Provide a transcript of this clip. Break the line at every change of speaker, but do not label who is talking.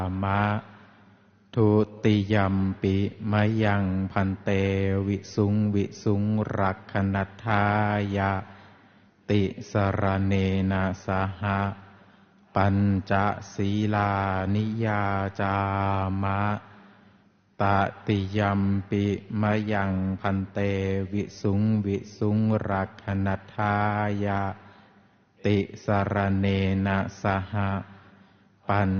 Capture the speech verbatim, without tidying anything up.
มะทุติยัมปิมะยังพันเตวิสุงวิสุงรักขณัฏฐายะติสรเนนะสหปัญจศีลานิยาจามะตติยัมปิมะยังพันเตวิสุงวิสุงรักขณัฏฐายะติสรเนนะสหปัญ